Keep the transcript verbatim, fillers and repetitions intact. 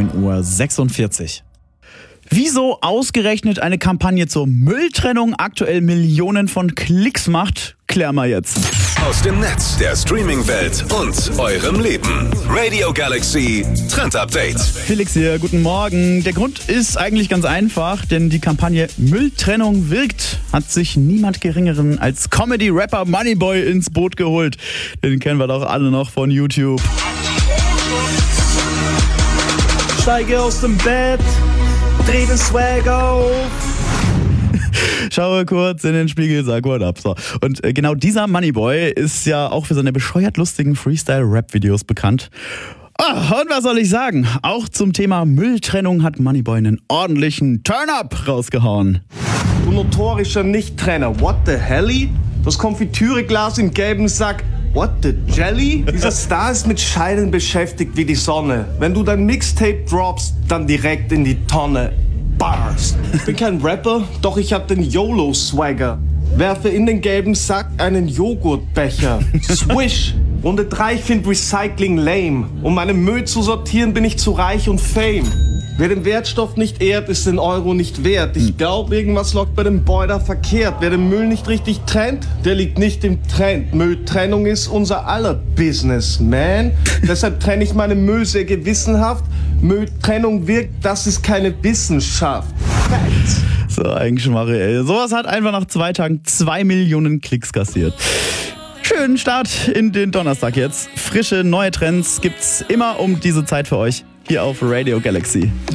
neun Uhr sechsundvierzig. Wieso ausgerechnet eine Kampagne zur Mülltrennung aktuell Millionen von Klicks macht, klären wir jetzt. Aus dem Netz, der Streaming-Welt und eurem Leben. Radio Galaxy Trend Update. Felix hier, guten Morgen. Der Grund ist eigentlich ganz einfach, denn die Kampagne Mülltrennung wirkt hat sich niemand Geringeren als Comedy-Rapper Moneyboy ins Boot geholt. Den kennen wir doch alle noch von YouTube. Steige aus dem Bett, dreh den Swag auf. Schaue kurz in den Spiegel, sag what up. So. Und äh, genau dieser Moneyboy ist ja auch für seine bescheuert lustigen Freestyle-Rap-Videos bekannt. Oh, und was soll ich sagen? Auch zum Thema Mülltrennung hat Moneyboy einen ordentlichen Turn-Up rausgehauen. Du notorischer Nicht-Trenner, what the helly? Das Konfitüreglas im gelben Sack, what the jelly? Dieser Star ist mit Scheinen beschäftigt wie die Sonne. Wenn du dein Mixtape droppst, dann direkt in die Tonne. Bars. Ich bin kein Rapper, doch ich hab den YOLO-Swagger. Werfe in den gelben Sack einen Joghurtbecher. Swish. Runde drei, ich find Recycling lame. Um meinen Müll zu sortieren, bin ich zu reich und fame. Wer den Wertstoff nicht ehrt, ist den Euro nicht wert. Ich glaub, irgendwas läuft bei dem Boy da verkehrt. Wer den Müll nicht richtig trennt, der liegt nicht im Trend. Mülltrennung ist unser aller Business, man. Deshalb trenne ich meinen Müll sehr gewissenhaft. Mülltrennung wirkt, das ist keine Wissenschaft. Facts. So, Eigenschmarre, ey. Sowas hat einfach nach zwei Tagen zwei Millionen Klicks kassiert. Schönen Start in den Donnerstag jetzt. Frische, neue Trends gibt's immer um diese Zeit für euch hier auf Radio Galaxy.